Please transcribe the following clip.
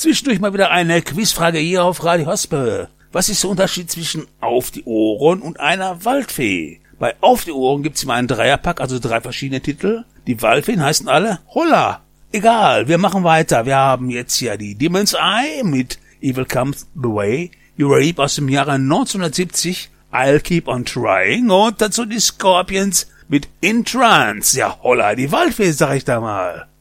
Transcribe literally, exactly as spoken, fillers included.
Zwischendurch mal wieder eine Quizfrage hier auf Radio Hospel. Was ist der Unterschied zwischen Auf die Ohren und einer Waldfee? Bei Auf die Ohren gibt's immer einen Dreierpack, also drei verschiedene Titel. Die Waldfeen heißen alle Holla. Egal, wir machen weiter. Wir haben jetzt hier die Demon's Eye mit Evil Comes the Way, Uribe aus dem Jahre neunzehnhundertsiebzig, I'll Keep on Trying und dazu die Scorpions mit In Trance. Ja, Holla, die Waldfee, sag ich da mal.